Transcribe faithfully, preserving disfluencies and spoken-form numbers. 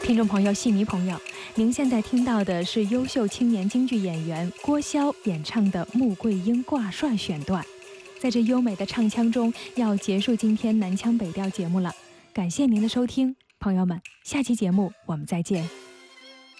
听众朋友、戏迷朋友，您现在听到的是优秀青年京剧演员郭霄演唱的《穆桂英挂帅》选段。在这优美的唱腔中，要结束今天南腔北调节目了。感谢您的收听，朋友们，下期节目我们再见。